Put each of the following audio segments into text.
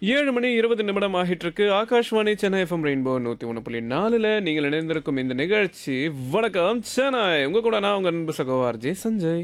7:20 ஆகிட்டிருக்கு. Akashvani Chennai FM rainbow 101.4ல நீங்கள் இணைந்திருக்கும் இந்த நிகழ்ச்சி வணக்கம் சென்னை. உங்க கூட நான் உங்க அன்பு சகோதரர் ஜே சஞ்சய்.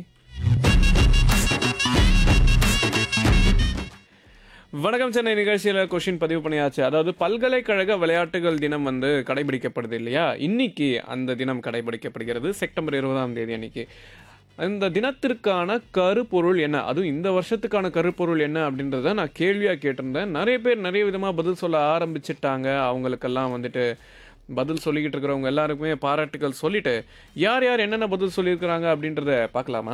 வணக்கம் சென்னை நிகழ்ச்சியில் கொஷின் பதிவு பண்ணியாச்சு. அதாவது பல்கலைக்கழக விளையாட்டுகள் தினம் கடைபிடிக்கப்படுது இல்லையா? இன்னைக்கு அந்த தினம் கடைபிடிக்கப்படுகிறது. செப்டம்பர் 20ஆம் தேதி அன்னைக்கு. இந்த தினத்திற்கான கருப்பொருள் என்ன, அதுவும் இந்த வருஷத்துக்கான கருப்பொருள் என்ன அப்படின்றத நான் கேள்வியாக கேட்டிருந்தேன். நிறைய பேர் நிறைய விதமாக பதில் சொல்ல ஆரம்பிச்சிட்டாங்க. அவங்களுக்கெல்லாம் பதில் சொல்லிக்கிட்டு இருக்கிறவங்க எல்லாருக்குமே பாராட்டுகள் சொல்லிட்டு யார் யார் என்னென்ன பதில் சொல்லியிருக்கிறாங்க அப்படின்றத பார்க்கலாமா?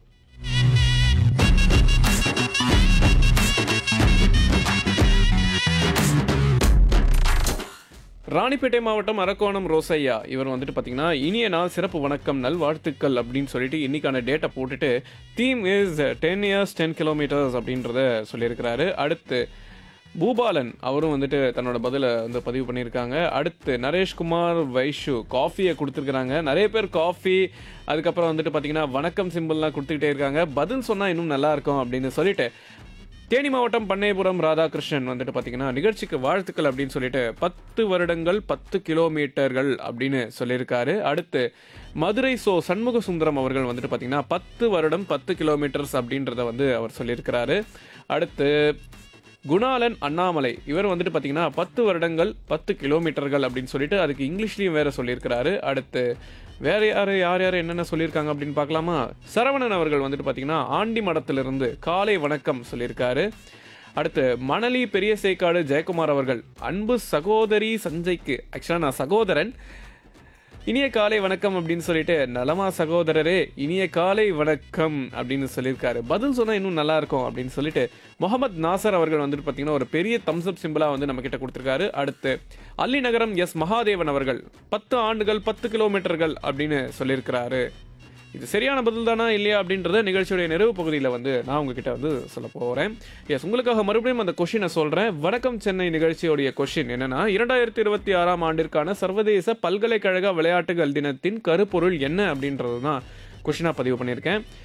ராணிப்பேட்டை மாவட்டம் அரக்கோணம் ரோசையா இவர் பார்த்தீங்கன்னா, இனிய நாள், சிறப்பு வணக்கம், நல்வாழ்த்துக்கள் அப்படின்னு சொல்லிட்டு இன்னைக்கான டேட்டை போட்டுட்டு தீம் இஸ் 10 years 10 kilometers அப்படின்றத சொல்லியிருக்கிறாரு. அடுத்து பூபாலன் அவரும் தன்னோட பதிலை பதிவு பண்ணியிருக்காங்க. அடுத்து நரேஷ்குமார் வைஷு காஃபியை கொடுத்துருக்குறாங்க. நிறைய பேர் காஃபி, அதுக்கப்புறம் பார்த்தீங்கன்னா வணக்கம் சிம்பிள்லாம் கொடுத்துக்கிட்டே இருக்காங்க. பதில் சொன்னால் இன்னும் நல்லா இருக்கும் அப்படின்னு சொல்லிட்டு தேனி மாவட்டம் பண்ணையபுரம் ராதாகிருஷ்ணன் பார்த்தீங்கன்னா, நிகழ்ச்சிக்கு வாழ்த்துக்கள் அப்படின்னு சொல்லிட்டு 10 வருடங்கள் 10 கிலோமீட்டர்கள் அப்படின்னு சொல்லியிருக்காரு. அடுத்து மதுரை சண்முக சுந்தரம் அவர்கள் பார்த்தீங்கன்னா 10 வருடம் 10 கிலோமீட்டர்ஸ் அப்படின்றத அவர் சொல்லியிருக்கிறாரு. அடுத்து குணாலன் அண்ணாமலை இவர் பார்த்தீங்கன்னா 10 வருடங்கள் 10 கிலோமீட்டர்கள் அப்படின்னு சொல்லிட்டு அதுக்கு இங்கிலீஷ்லேயும் வேற சொல்லியிருக்கிறாரு. அடுத்து வேற யார் என்னென்ன சொல்லியிருக்காங்க அப்படின்னு பார்க்கலாமா? சரவணன் அவர்கள் பார்த்தீங்கன்னா ஆண்டி மடத்திலிருந்து காலை வணக்கம் சொல்லியிருக்காரு. அடுத்து மணலி பெரிய சேக்காடு ஜெயக்குமார் அவர்கள், அன்பு சகோதரி சஞ்சய்க்கு, ஆக்சுவலாக நான் சகோதரன், இனிய காலை வணக்கம் அப்படின்னு சொல்லிட்டு, நலமா சகோதரரே இனிய காலை வணக்கம் அப்படின்னு சொல்லியிருக்காரு. பதில் சொன்னால் இன்னும் நல்லா இருக்கும் அப்படின்னு சொல்லிட்டு முகமது நாசர் அவர்கள் பார்த்தீங்கன்னா ஒரு பெரிய தம்ஸ்அப் சிம்பிளாக நம்ம கிட்ட கொடுத்துருக்காரு. அடுத்து அல்லி நகரம் எஸ் மகாதேவன் அவர்கள் 10 ஆண்டுகள் 10 கிலோமீட்டர்கள் அப்படின்னு சொல்லியிருக்கிறாரு. இது சரியான பதில் தானா இல்லையா அப்படின்றத நிகழ்ச்சியுடைய நிறைவு பகுதியில் நான் உங்ககிட்ட சொல்ல போகிறேன். எஸ், உங்களுக்காக மறுபடியும் அந்த கொஷினை சொல்கிறேன். வணக்கம் சென்னை நிகழ்ச்சியோடைய கொஷின் என்னன்னா, 2026ஆம் ஆண்டிற்கான சர்வதேச பல்கலைக்கழக விளையாட்டுகள் தினத்தின் கருப்பொருள் என்ன அப்படின்றது தான் கொஷினாக பதிவு பண்ணியிருக்கேன்.